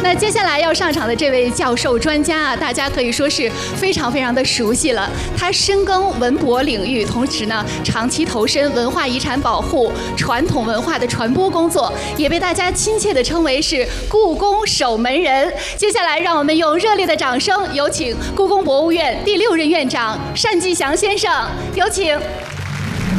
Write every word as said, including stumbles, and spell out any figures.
那接下来要上场的这位教授专家啊，大家可以说是非常非常的熟悉了。他深耕文博领域，同时呢，长期投身文化遗产保护、传统文化的传播工作，也被大家亲切地称为是故宫守门人。接下来，让我们用热烈的掌声，有请故宫博物院第六任院长单霁翔先生，有请。